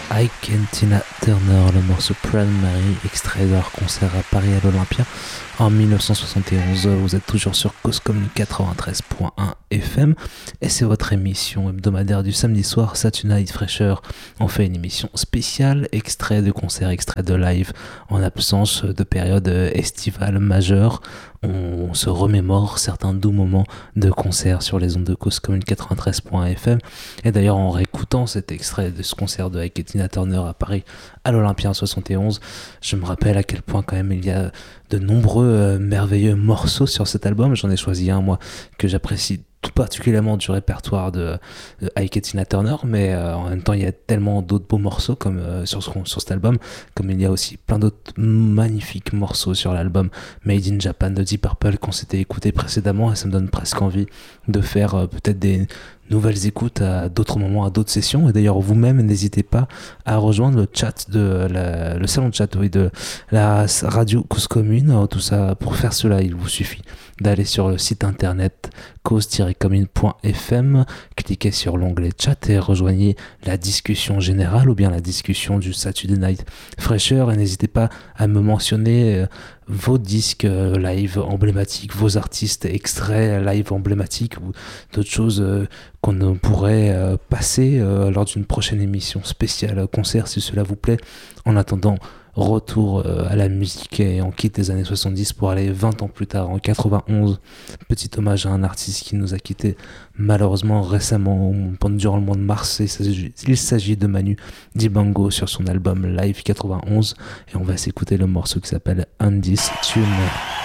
Ike and Tina Turner, le morceau Proud Mary, extrait de leur concert à Paris à l'Olympia en 1971. Vous êtes toujours sur Cause Commune 93.1 FM et c'est votre émission hebdomadaire du samedi soir, Saturday Night Fresher. On fait une émission spéciale, extrait de concert, extrait de live en absence de période estivale majeure. On se remémore certains doux moments de concert sur les ondes de Cause Commune 93.fm. Et d'ailleurs, en réécoutant cet extrait de ce concert de Ike et Tina Turner à Paris à l'Olympia en 71, je me rappelle à quel point quand même il y a de nombreux merveilleux morceaux sur cet album. J'en ai choisi un, moi, que j'apprécie tout particulièrement du répertoire de Ike et Tina Turner, mais en même temps il y a tellement d'autres beaux morceaux comme sur cet album, comme il y a aussi plein d'autres magnifiques morceaux sur l'album Made in Japan de Deep Purple qu'on s'était écouté précédemment, et ça me donne presque envie de faire peut-être des nouvelles écoutes à d'autres moments, à d'autres sessions. Et d'ailleurs vous-même n'hésitez pas à rejoindre le chat le salon de chat, oui, de la radio Cause Commune. Tout ça, pour faire cela, il vous suffit d'aller sur le site internet cause-commune.fm, cliquez sur l'onglet chat et rejoignez la discussion générale ou bien la discussion du Saturday Night Fresher. Et n'hésitez pas à me mentionner vos disques live emblématiques, vos artistes extraits live emblématiques ou d'autres choses qu'on pourrait passer lors d'une prochaine émission spéciale concert si cela vous plaît. En attendant, retour à la musique et on quitte les années 70 pour aller 20 ans plus tard en 91. Petit hommage à un artiste qui nous a quittés malheureusement récemment durant le mois de mars. Il s'agit de Manu Dibango sur son album Live 91 et on va s'écouter le morceau qui s'appelle Undis Tune.